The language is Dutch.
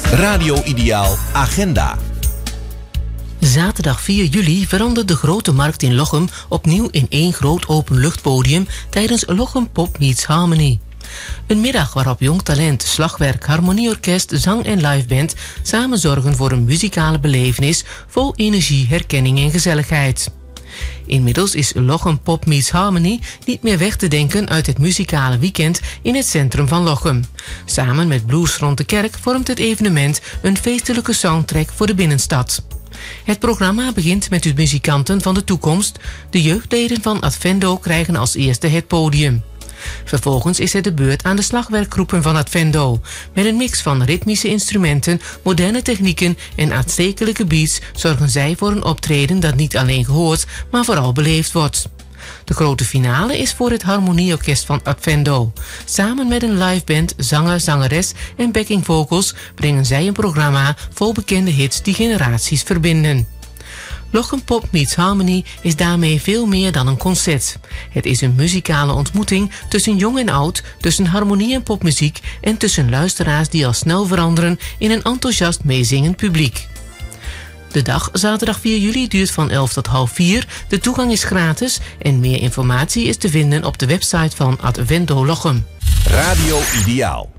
Radio Ideaal Agenda. Zaterdag 4 juli verandert de Grote Markt in Lochem opnieuw in één groot openluchtpodium tijdens Lochem Pop Meets Harmony. Een middag waarop jong talent, slagwerk, harmonieorkest, zang en liveband samen zorgen voor een muzikale belevenis vol energie, herkenning en gezelligheid. Inmiddels is Lochem Pop Meets Harmony niet meer weg te denken uit het muzikale weekend in het centrum van Lochem. Samen met Blues rond de kerk vormt het evenement een feestelijke soundtrack voor de binnenstad. Het programma begint met de muzikanten van de toekomst. De jeugdleden van Advendo krijgen als eerste het podium. Vervolgens is het de beurt aan de slagwerkgroepen van Advendo. Met een mix van ritmische instrumenten, moderne technieken en aanstekelijke beats zorgen zij voor een optreden dat niet alleen gehoord, maar vooral beleefd wordt. De grote finale is voor het harmonieorkest van Advendo. Samen met een liveband, zanger, zangeres en backing vocals brengen zij een programma vol bekende hits die generaties verbinden. Lochem Pop Meets Harmony is daarmee veel meer dan een concert. Het is een muzikale ontmoeting tussen jong en oud, tussen harmonie en popmuziek en tussen luisteraars die al snel veranderen in een enthousiast meezingend publiek. De dag, zaterdag 4 juli, duurt van 11 tot half 4. De toegang is gratis en meer informatie is te vinden op de website van Advendo Lochem. Radio Ideaal.